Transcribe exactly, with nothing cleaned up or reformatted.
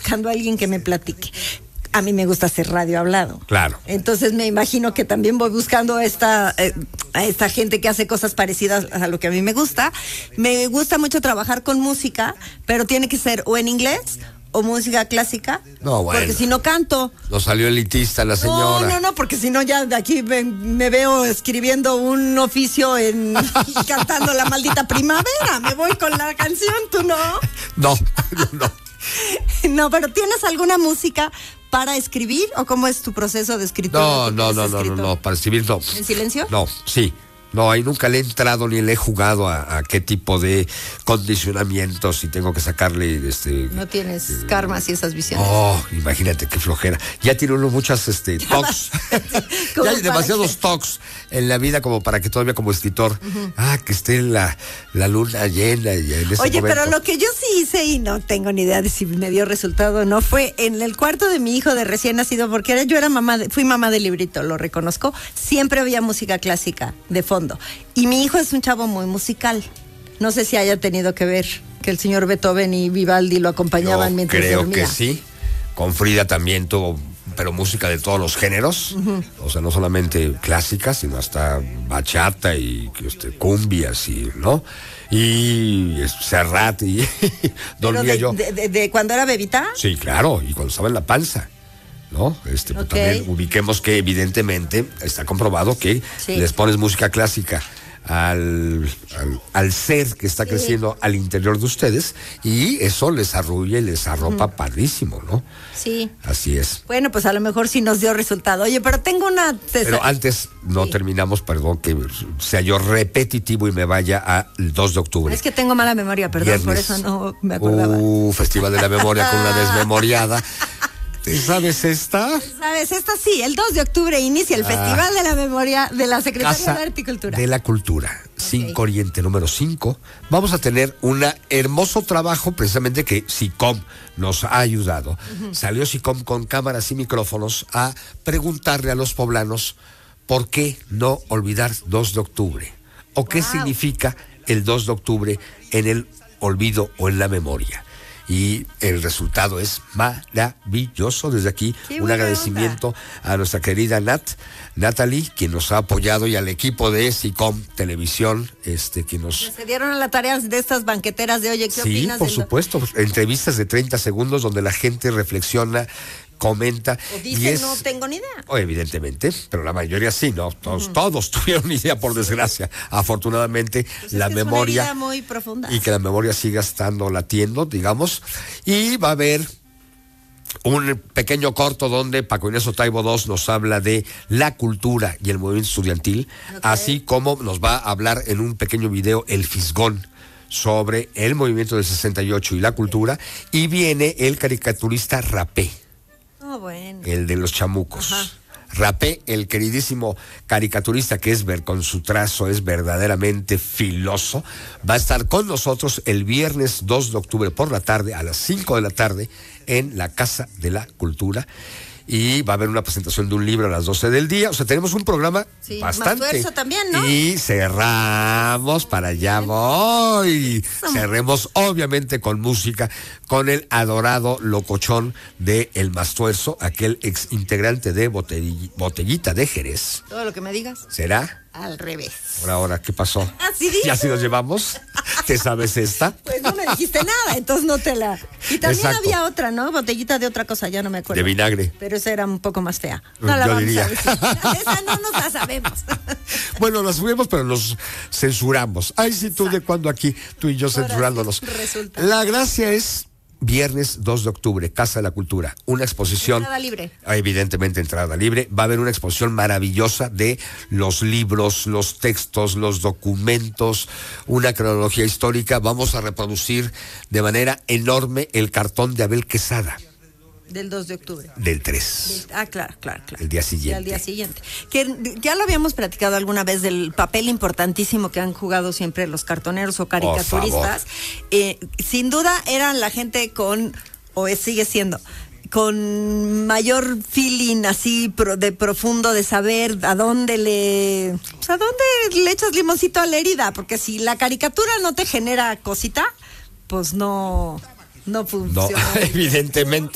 buscando a alguien que me platique. A mí me gusta hacer radio hablado. Claro. Entonces me imagino que también voy buscando a esta, eh, a esta gente que hace cosas parecidas a lo que a mí me gusta. Me gusta mucho trabajar con música, pero tiene que ser o en inglés o música clásica. No, bueno. Porque si no canto. No salió elitista la señora. No, no, no, porque si no ya de aquí me, me veo escribiendo un oficio en y cantando La Maldita Primavera. Me voy con la canción, ¿tú no? No, no. No, pero ¿tienes alguna música para escribir o cómo es tu proceso de escritura? No, no, no, no, no, no, para escribir no. ¿En silencio? No, sí. No, ahí nunca le he entrado ni le he jugado a, a qué tipo de condicionamientos y tengo que sacarle este. No tienes eh, karmas y esas visiones. Oh, imagínate qué flojera. Ya tiene uno muchas este talks. Ya hay demasiados que... talks en la vida como para que todavía como escritor, uh-huh. ah, que esté la, la luna llena y en ese Oye, momento. pero lo que yo sí hice y no tengo ni idea de si me dio resultado o no fue en el cuarto de mi hijo de recién nacido, porque era, yo era mamá, de, fui mamá de librito, lo reconozco. Siempre había música clásica de fondo. Y mi hijo es un chavo muy musical. No sé si haya tenido que ver que el señor Beethoven y Vivaldi lo acompañaban Yo mientras creo dormía. que sí. Con Frida también tuvo, pero música de todos los géneros. Uh-huh. O sea, no solamente clásica, sino hasta bachata y este, cumbias y, ¿no? Y Serrat y dormía de, yo. De, de, ¿De cuando era bebita? Sí, claro, y cuando estaba en la panza. ¿No? Este, okay. Pues también ubiquemos que evidentemente está comprobado que sí. les pones música clásica al, al, al ser que está sí. creciendo al interior de ustedes y eso les arrulla y les arropa mm. padrísimo, ¿no? Sí. Así es. Bueno, pues a lo mejor sí nos dio resultado. Oye, pero tengo una... Pero antes no sí. terminamos, perdón, que sea yo repetitivo y me vaya al dos de octubre. Es que tengo mala memoria, perdón, Viernes. Por eso no me acordaba. Uh, Festival de la Memoria con una desmemoriada. ¿Sabes esta? ¿Sabes esta? Sí, el dos de octubre inicia el ah, Festival de la Memoria de la Secretaría Casa de Arte y Cultura. De la Cultura, cinco okay. Oriente número cinco. Vamos a tener un hermoso trabajo precisamente que SICOM nos ha ayudado. Uh-huh. Salió SICOM con cámaras y micrófonos a preguntarle a los poblanos por qué no olvidar dos de octubre o qué wow. significa el dos de octubre en el olvido o en la memoria. Y el resultado es maravilloso. Desde aquí, Qué un agradecimiento onda. A nuestra querida Nat, Natalie, quien nos ha apoyado, y al equipo de SICOM Televisión, este, que nos... Se dieron a la tarea de estas banqueteras de oye, ¿qué sí, opinas? Sí, por de supuesto. Lo... Entrevistas de treinta segundos donde la gente reflexiona, comenta. O dice, es, no tengo ni idea. O evidentemente, pero la mayoría sí, ¿no? Todos, uh-huh. todos tuvieron idea, por desgracia. Afortunadamente, pues la es que memoria. Es una muy profunda. Y que la memoria siga estando latiendo, digamos. Y va a haber un pequeño corto donde Paco Inés Otaibo dos nos habla de la cultura y el movimiento estudiantil, okay. así como nos va a hablar en un pequeño video el Fisgón sobre el movimiento del sesenta y ocho y la cultura. Y viene el caricaturista Rapé. Oh, bueno. El de los chamucos. Ajá. Rapé, el queridísimo caricaturista que es ver con su trazo, es verdaderamente filoso, va a estar con nosotros el viernes dos de octubre por la tarde, a las cinco de la tarde, en la Casa de la Cultura. Y va a haber una presentación de un libro a las doce del día. O sea, tenemos un programa sí, bastante. Mastuerzo también, ¿no? Y cerramos, para allá voy. Cerremos, obviamente, con música, con el adorado locochón de El Mastuerzo, aquel ex integrante de Botell- Botellita de Jerez. Todo lo que me digas. ¿Será? Al revés. Ahora, ahora, ¿qué pasó? Así dice. ¿Ya si nos llevamos? ¿Te sabes esta? Pues no me dijiste nada, entonces no te la... Y también Exacto. había otra, ¿no? Botellita de otra cosa, ya no me acuerdo. De vinagre. Pero esa era un poco más fea. No la Yo vamos diría. a decir. Esa no nos la sabemos. Bueno, la subimos, pero nos censuramos. Ay, sí, tú de cuando aquí, tú y yo Ahora censurándonos. Sí, resulta. La gracia es viernes dos de octubre, Casa de la Cultura, una exposición. Entrada libre. Evidentemente, entrada libre. Va a haber una exposición maravillosa de los libros, los textos, los documentos, una cronología histórica. Vamos a reproducir de manera enorme el cartón de Abel Quesada. Del dos de octubre. Del tres. Del, ah, claro, claro, claro. El día siguiente. Al día siguiente. Que ya lo habíamos platicado alguna vez del papel importantísimo que han jugado siempre los cartoneros o caricaturistas. Eh, sin duda eran la gente con, o es, sigue siendo, con mayor feeling así pro, de profundo de saber a dónde le, pues a dónde le echas limoncito a la herida, porque si la caricatura no te genera cosita, pues no, no funciona. No, evidentemente.